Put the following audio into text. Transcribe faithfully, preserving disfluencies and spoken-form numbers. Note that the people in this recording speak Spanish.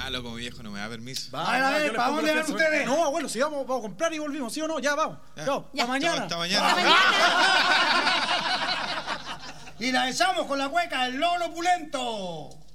loco, mi viejo no me da permiso. Va, a ver, ¿para dónde van ustedes? No, abuelo, si vamos, vamos a comprar y volvimos, ¿sí o no? Ya, vamos. Ya. Chao, Ya. hasta mañana. Hasta mañana. Hasta mañana. Y la echamos con la cueca del Lolo Pulento.